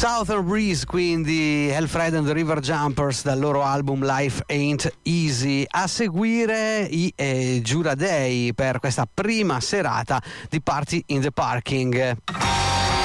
Southern Breeze, quindi Alfred and the River Jumpers dal loro album Life Ain't Easy. A seguire i Giura Day per questa prima serata di Party in the Parking.